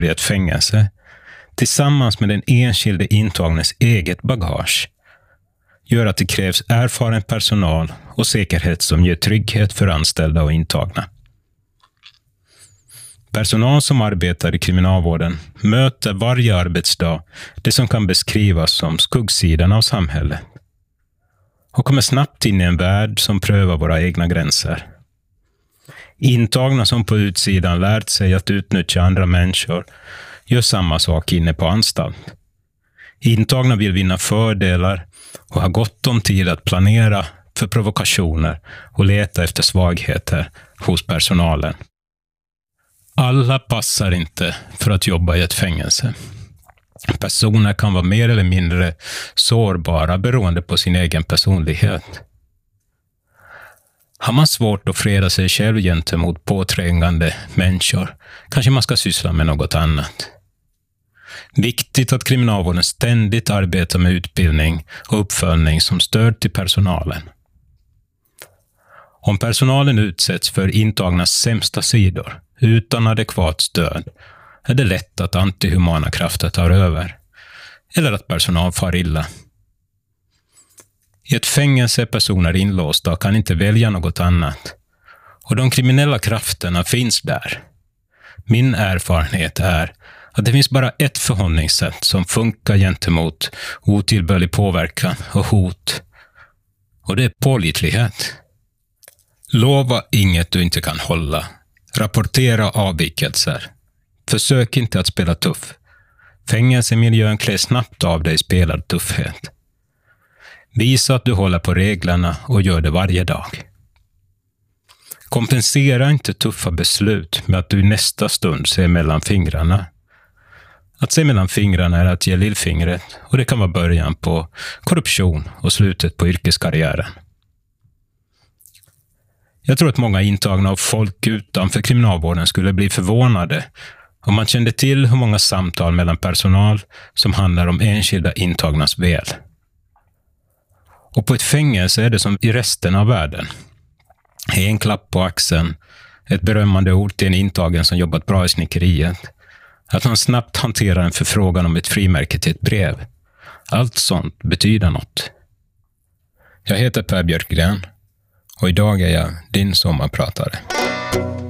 i ett fängelse, tillsammans med den enskilde intagnes eget bagage, gör att det krävs erfaren personal och säkerhet som ger trygghet för anställda och intagna. Personal som arbetar i kriminalvården möter varje arbetsdag det som kan beskrivas som skuggsidan av samhället och kommer snabbt in i en värld som prövar våra egna gränser. Intagna som på utsidan lärt sig att utnyttja andra människor gör samma sak inne på anstalt. Intagna vill vinna fördelar och har gott om tid att planera för provokationer och leta efter svagheter hos personalen. Alla passar inte för att jobba i ett fängelse. Personer kan vara mer eller mindre sårbara beroende på sin egen personlighet. Har man svårt att freda sig själv gentemot påträngande människor, kanske man ska syssla med något annat. Viktigt att kriminalvården ständigt arbetar med utbildning och uppföljning som stöd till personalen. Om personalen utsätts för intagnas sämsta sidor utan adekvat stöd är det lätt att antihumana krafter tar över eller att personal far illa. I ett fängelse är personer inlåsta och kan inte välja något annat. Och de kriminella krafterna finns där. Min erfarenhet är att det finns bara ett förhållningssätt som funkar gentemot otillbörlig påverkan och hot. Och det är pålitlighet. Lova inget du inte kan hålla. Rapportera avvikelser. Försök inte att spela tuff. Fängelsemiljön klär snabbt av dig spelad tuffhet. Visa att du håller på reglerna och gör det varje dag. Kompensera inte tuffa beslut med att du i nästa stund ser mellan fingrarna. Att se mellan fingrarna är att ge lillfingret och det kan vara början på korruption och slutet på yrkeskarriären. Jag tror att många intagna och folk utanför kriminalvården skulle bli förvånade om man kände till hur många samtal mellan personal som handlar om enskilda intagnas väl. Och på ett fängelse är det som i resten av världen. En klapp på axeln, ett berömmande ord till en intagen som jobbat bra i snickeriet, att man snabbt hanterar en förfrågan om ett frimärke till ett brev. Allt sånt betyder något. Jag heter Per Björkgren och idag är jag din sommarpratare.